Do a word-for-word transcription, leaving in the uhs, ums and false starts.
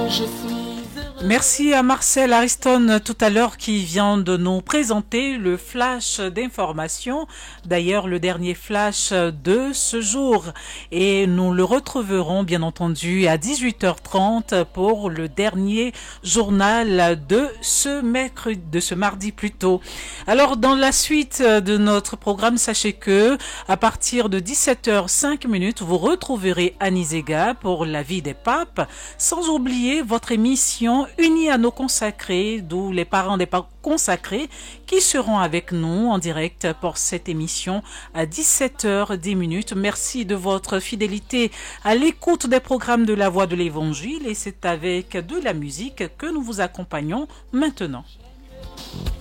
je suis Merci à Marcel Ariston tout à l'heure qui vient de nous présenter le flash d'information, d'ailleurs le dernier flash de ce jour. Et nous le retrouverons bien entendu à dix-huit heures trente pour le dernier journal de ce mercredi, de ce mardi plutôt. Alors dans la suite de notre programme, sachez que à partir de dix-sept heures cinq vous retrouverez Annie Zega pour la vie des papes, sans oublier votre émission Unis à nos consacrés, d'où les parents des papes consacrés qui seront avec nous en direct pour cette émission à dix-sept heures dix. Merci de votre fidélité à l'écoute des programmes de la Voix de l'Évangile et c'est avec de la musique que nous vous accompagnons maintenant.